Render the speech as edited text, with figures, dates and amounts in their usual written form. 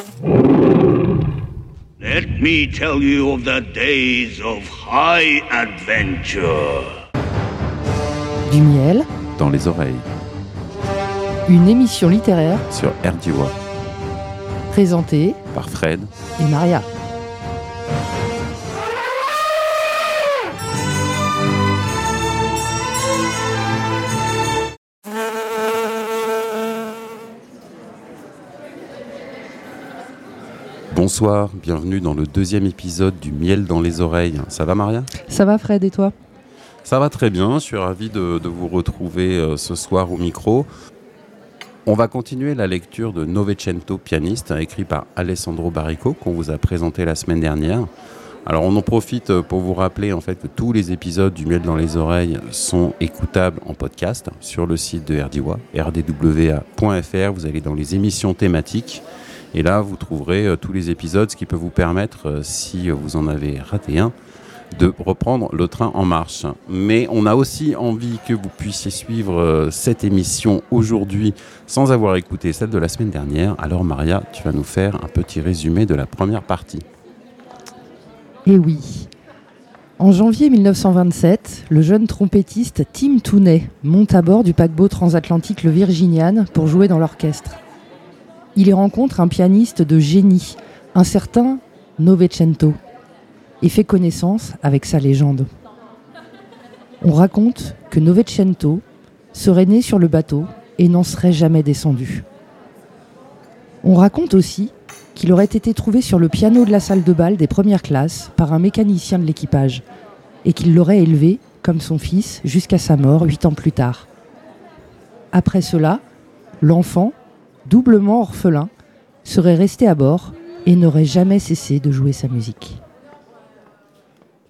Let me tell you of the days of high adventure. Du miel dans les oreilles, une émission littéraire sur RDIWA, présentée par Fred et Maria. Bonsoir, bienvenue dans le deuxième épisode du miel dans les oreilles. Ça va Maria ? Ça va Fred et toi ? Ça va très bien, je suis ravi de vous retrouver ce soir au micro. On va continuer la lecture de Novecento, pianiste, écrit par Alessandro Baricco, qu'on vous a présenté la semaine dernière. Alors on en profite pour vous rappeler en fait que tous les épisodes du miel dans les oreilles sont écoutables en podcast sur le site de RDIWA, rdwa.fr. Vous allez dans les émissions thématiques et là vous trouverez tous les épisodes, ce qui peut vous permettre, si vous en avez raté un, de reprendre le train en marche. Mais on a aussi envie que vous puissiez suivre cette émission aujourd'hui sans avoir écouté celle de la semaine dernière. Alors Maria, tu vas nous faire un petit résumé de la première partie. Eh oui. En janvier 1927, le jeune trompettiste Tim Tooney monte à bord du paquebot transatlantique le Virginian pour jouer dans l'orchestre. Il y rencontre un pianiste de génie, un certain Novecento, et fait connaissance avec sa légende. On raconte que Novecento serait né sur le bateau et n'en serait jamais descendu. On raconte aussi qu'il aurait été trouvé sur le piano de la salle de bal des premières classes par un mécanicien de l'équipage et qu'il l'aurait élevé comme son fils jusqu'à sa mort 8 ans plus tard. Après cela, l'enfant, doublement orphelin, serait resté à bord et n'aurait jamais cessé de jouer sa musique.